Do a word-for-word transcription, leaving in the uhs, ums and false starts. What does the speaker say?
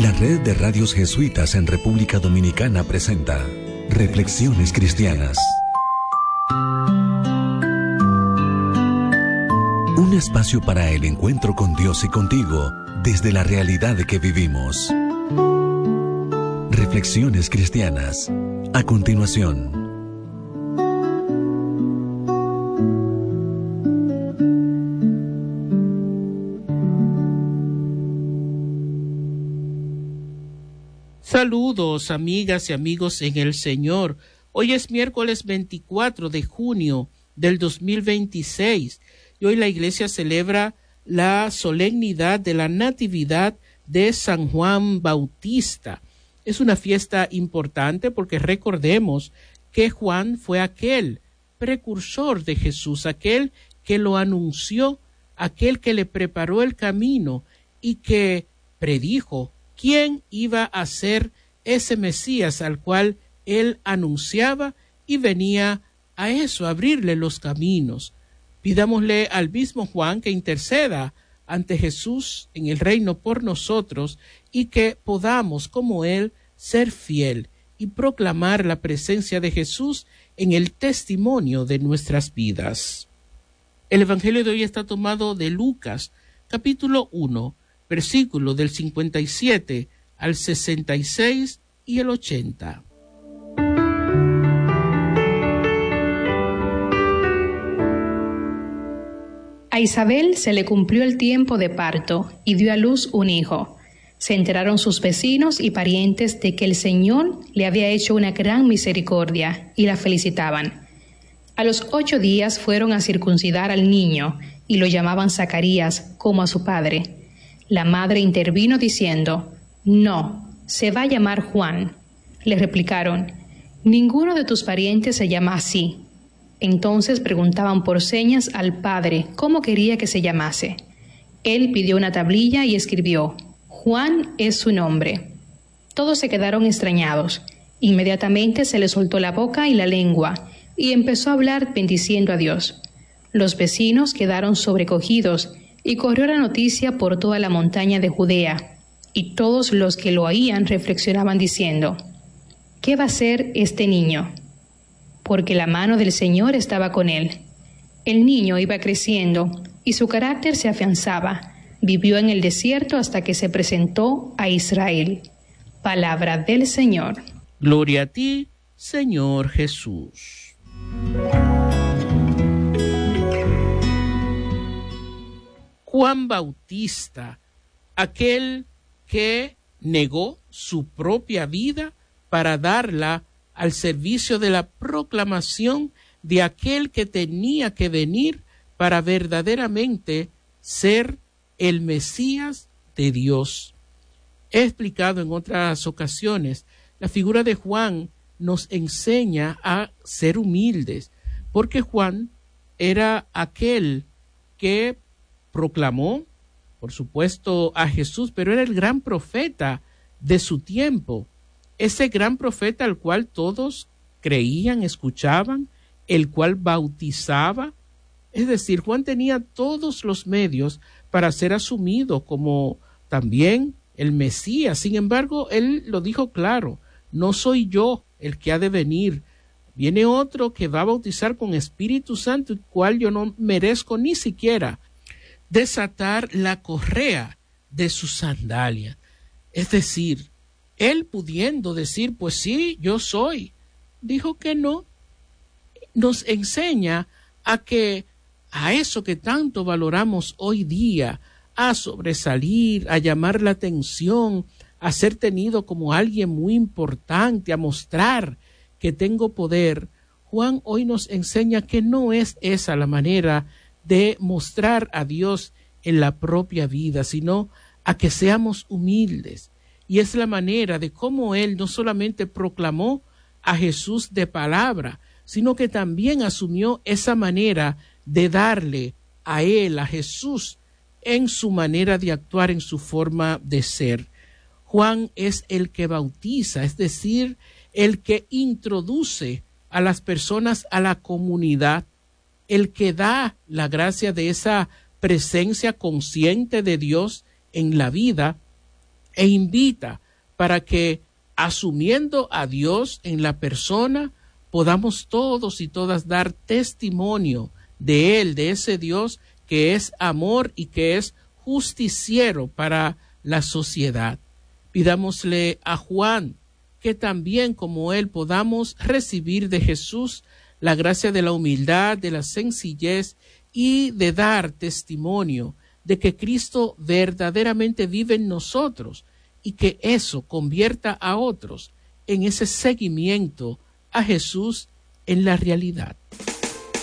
La Red de Radios Jesuitas en República Dominicana presenta Reflexiones Cristianas. Un espacio para el encuentro con Dios y contigo desde la realidad que vivimos. Reflexiones Cristianas. A continuación. Saludos, amigas y amigos en el Señor. Hoy es miércoles veinticuatro de junio del dos mil veintiséis y hoy la iglesia celebra la solemnidad de la Natividad de San Juan Bautista. Es una fiesta importante porque recordemos que Juan fue aquel precursor de Jesús, aquel que lo anunció, aquel que le preparó el camino y que predijo quién iba a ser ese Mesías al cual él anunciaba y venía a eso, a abrirle los caminos. Pidámosle al mismo Juan que interceda ante Jesús en el reino por nosotros y que podamos, como él, ser fiel y proclamar la presencia de Jesús en el testimonio de nuestras vidas. El Evangelio de hoy está tomado de Lucas, capítulo uno, versículo del cincuenta y siete al sesenta y seis y el ochenta. A Isabel se le cumplió el tiempo de parto y dio a luz un hijo. Se enteraron sus vecinos y parientes de que el Señor le había hecho una gran misericordia y la felicitaban. A los ocho días fueron a circuncidar al niño y lo llamaban Zacarías como a su padre. La madre intervino diciendo: «No, se va a llamar Juan». Le replicaron: «Ninguno de tus parientes se llama así». Entonces preguntaban por señas al padre cómo quería que se llamase. Él pidió una tablilla y escribió: «Juan es su nombre». Todos se quedaron extrañados. Inmediatamente se le soltó la boca y la lengua, y empezó a hablar bendiciendo a Dios. Los vecinos quedaron sobrecogidos, y corrió la noticia por toda la montaña de Judea, y todos los que lo oían reflexionaban diciendo: ¿qué va a ser este niño? Porque la mano del Señor estaba con él. El niño iba creciendo, y su carácter se afianzaba. Vivió en el desierto hasta que se presentó a Israel. Palabra del Señor. Gloria a ti, Señor Jesús. Juan Bautista, aquel que negó su propia vida para darla al servicio de la proclamación de aquel que tenía que venir para verdaderamente ser el Mesías de Dios. He explicado en otras ocasiones, la figura de Juan nos enseña a ser humildes, porque Juan era aquel que proclamó, por supuesto, a Jesús, pero era el gran profeta de su tiempo, ese gran profeta al cual todos creían, escuchaban, el cual bautizaba. Es decir, Juan tenía todos los medios para ser asumido como también el Mesías. Sin embargo, él lo dijo claro: no soy yo el que ha de venir, viene otro que va a bautizar con Espíritu Santo, el cual yo no merezco ni siquiera desatar la correa de su sandalia. Es decir, él pudiendo decir, pues sí, yo soy, dijo que no. Nos enseña a que a eso que tanto valoramos hoy día, a sobresalir, a llamar la atención, a ser tenido como alguien muy importante, a mostrar que tengo poder, Juan hoy nos enseña que no es esa la manera de mostrar a Dios en la propia vida, sino a que seamos humildes. Y es la manera de cómo él no solamente proclamó a Jesús de palabra, sino que también asumió esa manera de darle a él, a Jesús, en su manera de actuar, en su forma de ser. Juan es el que bautiza, es decir, el que introduce a las personas a la comunidad, el que da la gracia de esa presencia consciente de Dios en la vida, e invita para que, asumiendo a Dios en la persona, podamos todos y todas dar testimonio de Él, de ese Dios que es amor y que es justiciero para la sociedad. Pidámosle a Juan que también como Él podamos recibir de Jesús la gracia de la humildad, de la sencillez y de dar testimonio de que Cristo verdaderamente vive en nosotros y que eso convierta a otros en ese seguimiento a Jesús en la realidad.